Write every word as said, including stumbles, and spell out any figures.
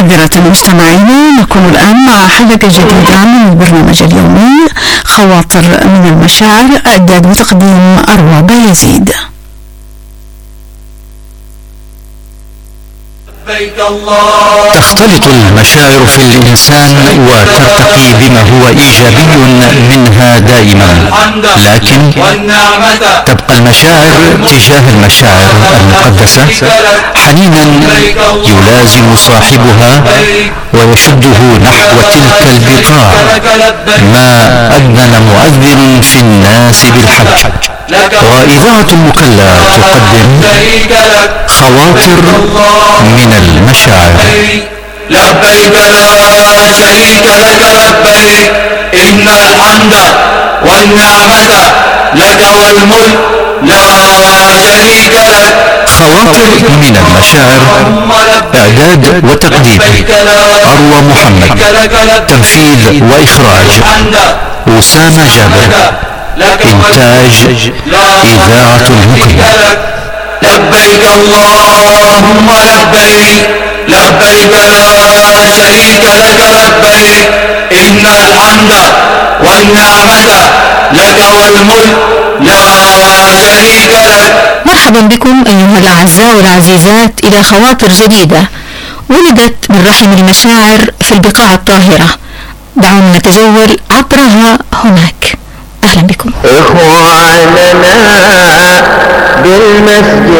معذرة مستمعينا، نكون الآن مع حلقة جديدة من البرنامج اليومي خواطر من المشاعر، إعداد وتقديم أروى بايزيد. تختلط المشاعر في الإنسان وترتقي بما هو إيجابي منها دائما، لكن تبقى المشاعر تجاه المشاعر المقدسة حنينا يلازم صاحبها ويشده نحو تلك البقاع. ما أذن مؤذن في الناس بالحج، وإذاعة المكلا تقدم خواطر من المشاعر. لبيك لا شريك لك لبيك، إن الحمد والنعمة لك والملك لا شريك لك. خواطر من المشاعر، إعداد وتقديم أروى محمد، تمثيل وإخراج أسامة جابر، إنتاج إذاعة المكلا. لبيك اللهم لبيك، لبيك لا شريك لك لبيك، إن الحمد والنعمة لك والملك لا شريك لك. مرحبا بكم أيها الأعزاء والعزيزات إلى خواطر جديدة ولدت من رحم المشاعر في البقاع الطاهرة. دعونا نتجول عبرها هناك. أهلا بكم إخواننا بالمسجد